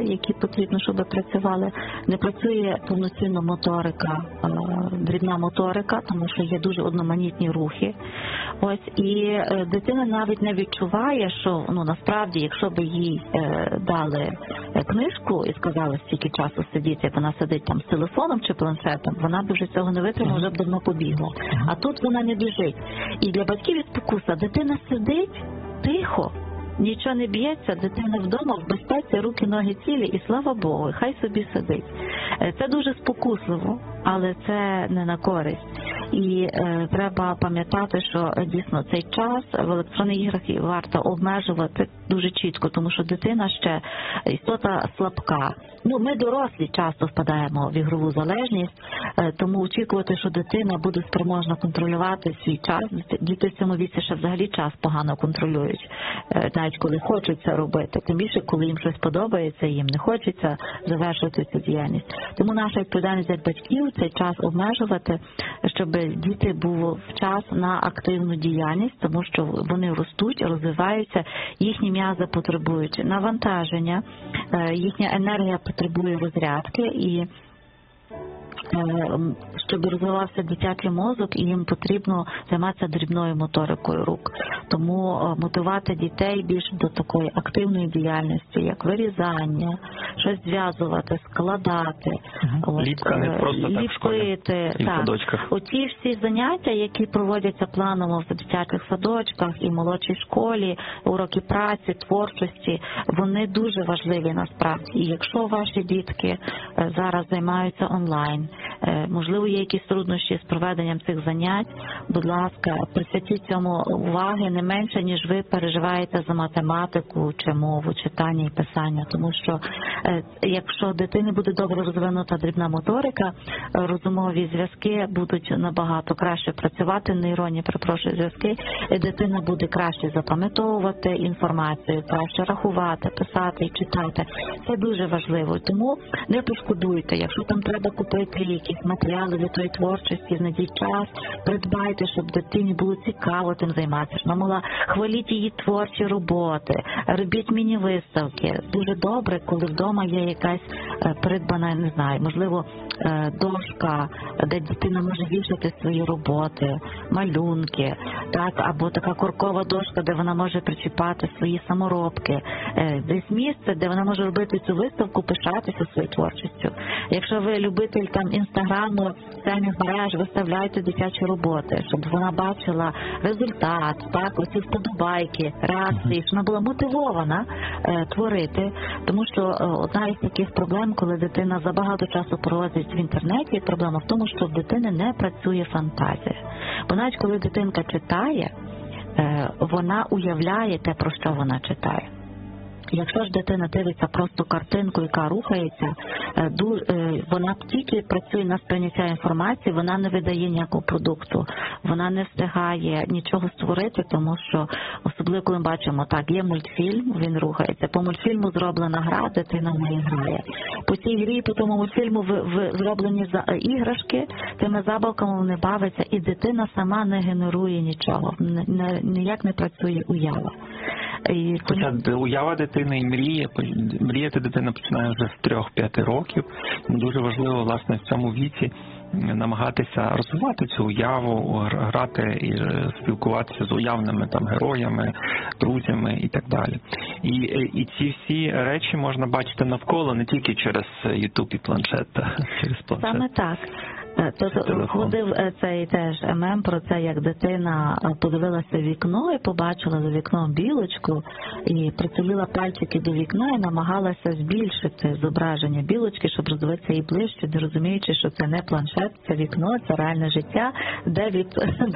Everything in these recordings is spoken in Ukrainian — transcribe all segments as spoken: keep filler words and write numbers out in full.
які потрібно, щоб працювали. Не працює повноцінно моторика, дрібна моторика, тому що є дуже одноманітні рухи. Ось, і дитина навіть не відчуває, що ну насправді, якщо б їй дали книжку і сказали стільки часу сидіти, як вона сидить там з телефоном чи планшетом, вона б вже цього не витримала, вже б давно побігла. А тут вона не біжить. І для батьків і спокуса. Дитина сидить тихо, нічого не б'ється, дитина вдома в безпеці, руки, ноги цілі, і слава Богу, хай собі сидить. Це дуже спокусливо, але це не на користь. І е, треба пам'ятати, що дійсно цей час в електронних іграх варто обмежувати дуже чітко, тому що дитина ще істота слабка. Ну, ми дорослі часто впадаємо в ігрову залежність, е, тому очікувати, що дитина буде спроможна контролювати свій час. Діти в цьому віці ще взагалі час погано контролюють, е, навіть коли хочуть це робити. Тим більше, коли їм щось подобається, їм не хочеться завершувати цю діяльність. Тому наша відповідальність як батьків цей час обмежувати, щоб діти були в час на активну діяльність, тому що вони ростуть, розвиваються, їхні м'язи потребують навантаження, їхня енергія потребує розрядки, і щоб розвивався дитячий мозок, і їм потрібно займатися дрібною моторикою рук. Тому мотивувати дітей більше до такої активної діяльності, як вирізання, щось зв'язувати, складати, угу. Ліпка, не просто ліпити. Так, в садочках. Оці всі заняття, які проводяться планово в дитячих садочках і в молодшій школі, уроки праці, творчості, вони дуже важливі насправді. І якщо ваші дітки зараз займаються онлайн, можливо, є якісь труднощі з проведенням цих занять, будь ласка, присвятіть цьому уваги не менше, ніж ви переживаєте за математику, чи мову, читання і писання. Тому що, якщо дитини буде добре розвинута дрібна моторика, розумові зв'язки будуть набагато краще працювати, нейронні, перепрошую, зв'язки, і дитина буде краще запам'ятовувати інформацію, краще рахувати, писати і читати. Це дуже важливо. Тому не пошкодуйте, якщо там треба купити якісь матеріали для тої творчості, знайдіть час, придбайте, щоб дитині було цікаво тим займатися. Вона могла хваліть її творчі роботи, робіть міні-виставки. Дуже добре, коли вдома є якась придбана, не знаю, можливо, дошка, де дитина може вішати свої роботи, малюнки, так, або така коркова дошка, де вона може причіпати свої саморобки. Десь місце, де вона може робити цю виставку, пишатися своєю творчістю. Якщо ви любитель там інстаграму, соціальних мереж, виставляйте дитячі роботи, щоб вона бачила результат, так, оці вподобайки, реакції, щоб вона була мотивована е, творити. Тому що е, одна із таких проблем, коли дитина забагато часу проводить в інтернеті, проблема в тому, що в дитини не працює фантазія. Бо навіть коли дитинка читає, е, вона уявляє те, про що вона читає. Якщо ж дитина дивиться просто картинку, яка рухається, вона тільки працює на сприйняття інформації, вона не видає ніякого продукту, вона не встигає нічого створити, тому що, особливо коли ми бачимо, так, є мультфільм, він рухається, по мультфільму зроблена гра, дитина в неї грає. По цій грі, по тому мультфільму в, в, зроблені за, іграшки, тими забавками вони бавиться, і дитина сама не генерує нічого, не, ніяк не працює уява. І Хоча тому... уява дитини і мріє, мріяти дитина починає вже з трьох-п'яти років. Дуже важливо, власне, в цьому віці намагатися розвивати цю уяву, грати і спілкуватися з уявними там героями, друзями і так далі. І, і ці всі речі можна бачити навколо, не тільки через YouTube і планшет, через планшет. Саме так. Тобто ходив цей теж мем про це, як дитина подивилася в вікно і побачила за вікном білочку, і прицілила пальчики до вікна і намагалася збільшити зображення білочки, щоб роздивитися її ближче, не розуміючи, що це не планшет, це вікно, це реальне життя, де від,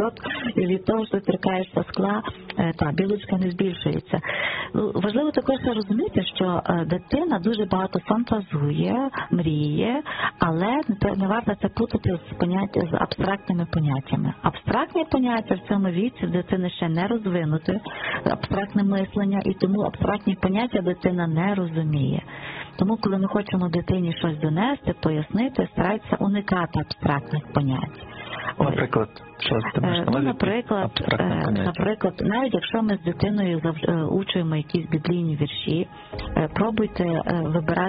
від того, що торкаєшся скла, та білочка не збільшується. Важливо також розуміти, що дитина дуже багато фантазує, мріє, але не варто це путати з поняття з абстрактними поняттями. Абстрактні поняття в цьому віці в дитини ще не розвинуті, абстрактне мислення, і тому абстрактні поняття дитина не розуміє. Тому, коли ми хочемо дитині щось донести, пояснити, старайтеся уникати абстрактних понять. Наприклад, що ти маєш на увазі? Наприклад, наприклад, навіть якщо ми з дитиною учимо якісь біблійні вірші, пробуйте вибирати